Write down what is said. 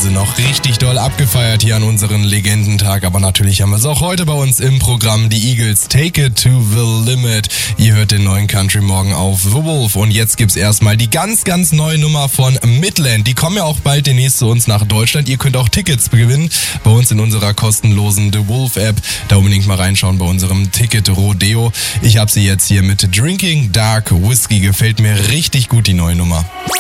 also noch richtig doll abgefeiert hier an unseren Legendentag. Aber natürlich haben wir es auch heute bei uns im Programm. Die Eagles, Take It to the Limit. Ihr hört den neuen Country Morgen auf The Wolf. Und jetzt gibt's erstmal die ganz, ganz neue Nummer von Midland. Die kommen ja auch bald demnächst zu uns nach Deutschland. Ihr könnt auch Tickets gewinnen bei uns in unserer kostenlosen The Wolf App. Da unbedingt mal reinschauen bei unserem Ticket Rodeo. Ich habe sie jetzt hier mit Drinking Dark Whiskey. Gefällt mir richtig gut, die neue Nummer.